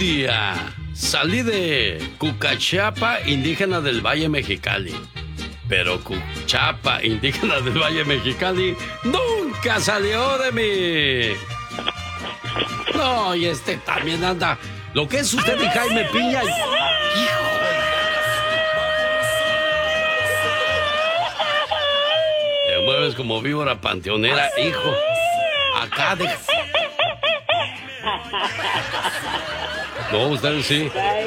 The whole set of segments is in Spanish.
día salí de Cucachapa, indígena del Valle Mexicali. Pero Cuchapa, indígena del Valle Mexicali, nunca salió de mí. No, y este también anda. Lo que es usted y Jaime Piña. Hijo. Te mueves como víbora panteonera, hijo. Acá de... No, ustedes sí.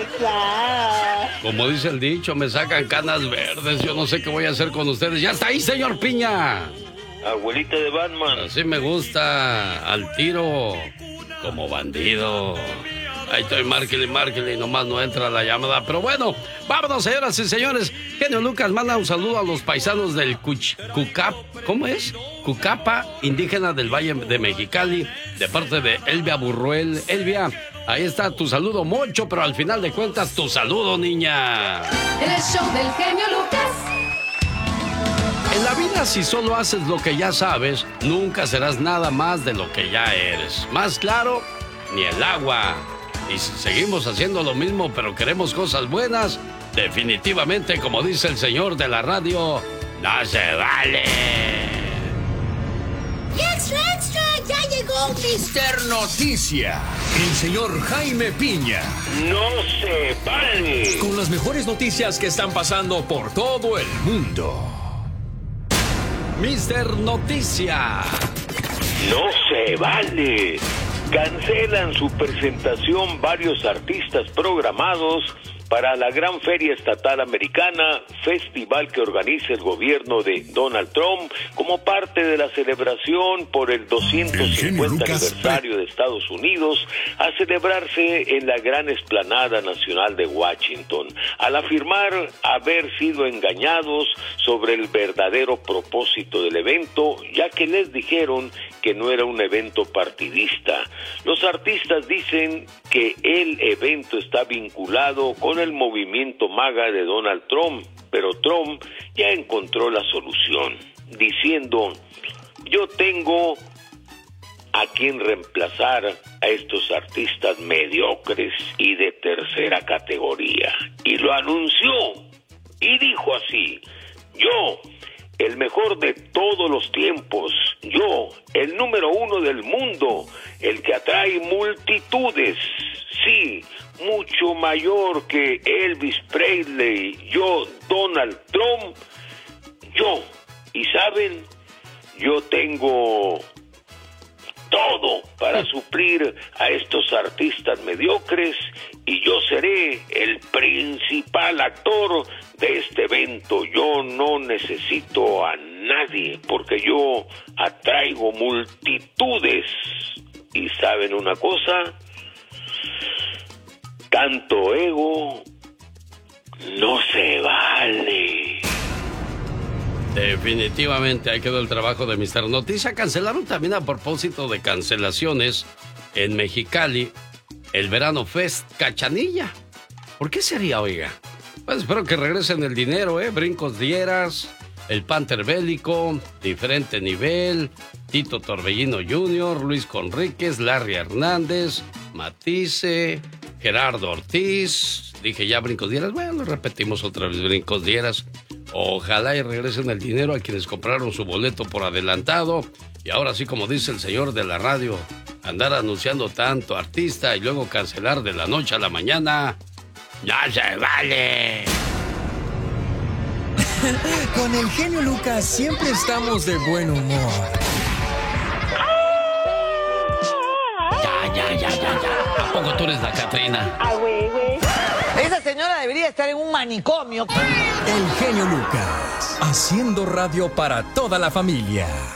Como dice el dicho, me sacan canas verdes. Yo no sé qué voy a hacer con ustedes. ¡Ya está ahí, señor Piña! Abuelita de Batman. Así me gusta. Al tiro. Como bandido. Ahí estoy, márquele, y nomás no entra la llamada. Pero bueno, vámonos, señoras y señores. Genio Lucas manda un saludo a los paisanos del ¿cómo es? Cucapa, indígena del Valle de Mexicali, de parte de Elvia Burruel. Elvia, ahí está tu saludo, Moncho, pero al final de cuentas, tu saludo, niña. El show del Genio Lucas. En la vida, si solo haces lo que ya sabes, nunca serás nada más de lo que ya eres. Más claro, ni el agua. Y si seguimos haciendo lo mismo, pero queremos cosas buenas, definitivamente, como dice el señor de la radio, no se vale. ¡Extra, extra! ¡Ya llegó Mister Noticia! El señor Jaime Piña. ¡No se vale! Con las mejores noticias que están pasando por todo el mundo. Mister Noticia. ¡No se vale! Cancelan su presentación varios artistas programados para la Gran Feria Estatal Americana, festival que organiza el gobierno de Donald Trump como parte de la celebración por el 250 aniversario de Estados Unidos, a celebrarse en la Gran Explanada Nacional de Washington, al afirmar haber sido engañados sobre el verdadero propósito del evento, ya que les dijeron que no era un evento partidista. Los artistas dicen que el evento está vinculado con el movimiento MAGA de Donald Trump, pero Trump ya encontró la solución, diciendo: yo tengo a quien reemplazar a estos artistas mediocres y de tercera categoría. Y lo anunció, y dijo así: yo, el mejor de todos los tiempos, yo, el número uno del mundo, el que atrae multitudes, sí, mucho mayor que Elvis Presley, yo, Donald Trump, yo. Y saben, yo tengo todo para suplir a estos artistas mediocres y yo seré el principal actor de este evento. Yo no necesito a nadie porque yo atraigo multitudes. Y saben una cosa, tanto ego no se vale. Definitivamente ahí quedó el trabajo de Mister Noticia. Cancelaron también, a propósito de cancelaciones, en Mexicali el Verano Fest Cachanilla. ¿Por qué sería, oiga? Pues espero que regresen el dinero, Brincos Dieras, el Panther Bélico, Diferente Nivel, Tito Torbellino Jr., Luis Conríquez, Larry Hernández, Matisse, Gerardo Ortiz. Dije ya Brincos Dieras, bueno, lo repetimos otra vez, Brincos Dieras. Ojalá y regresen el dinero a quienes compraron su boleto por adelantado. Y ahora sí, como dice el señor de la radio, andar anunciando tanto artista y luego cancelar de la noche a la mañana, ¡ya se vale! Con el genio Lucas siempre estamos de buen humor. Ya. ¿A poco tú eres la Catrina? Ah, güey. Esa señora debería estar en un manicomio. El genio Lucas, haciendo radio para toda la familia.